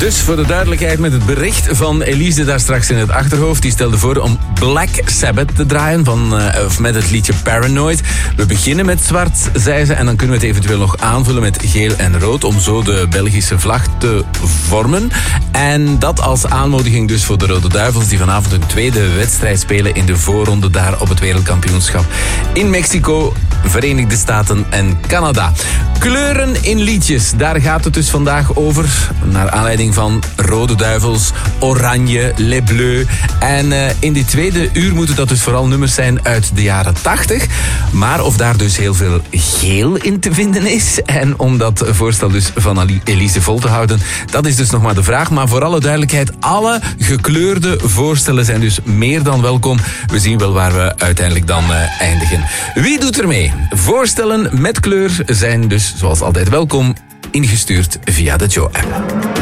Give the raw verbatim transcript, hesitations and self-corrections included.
Dus voor de duidelijkheid met het bericht van Elise daar straks in het achterhoofd. Die stelde voor om Black Sabbath te draaien van, uh, of met het liedje Paranoid. We beginnen met zwart, zei ze. En dan kunnen we het eventueel nog aanvullen met geel en rood. Om zo de Belgische vlag te vormen. En dat als aanmoediging dus voor de Rode Duivels. Die vanavond hun tweede wedstrijd spelen in de voorronde daar op het wereldkampioenschap. In Mexico, Verenigde Staten en Canada. Kleuren in liedjes, daar gaat het dus vandaag over. Naar aanleiding van Rode Duivels, Oranje, Les Bleus. En uh, in die tweede uur moeten dat dus vooral nummers zijn uit de jaren tachtig. Maar of daar dus heel veel geel in te vinden is. En om dat voorstel dus van Elise vol te houden, dat is dus nog maar de vraag. Maar voor alle duidelijkheid, alle gekleurde voorstellen zijn dus meer dan welkom. We zien wel waar we uiteindelijk dan uh, eindigen. Wie doet er mee? Voorstellen met kleur zijn dus zoals altijd welkom, ingestuurd via de Joe-app.